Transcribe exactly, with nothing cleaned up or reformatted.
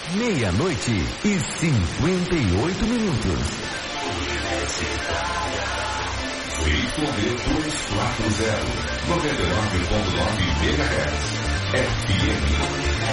Meia-noite e cinquenta e oito minutos. Feito B duzentos e quarenta, noventa e nove ponto nove megahertz. F M.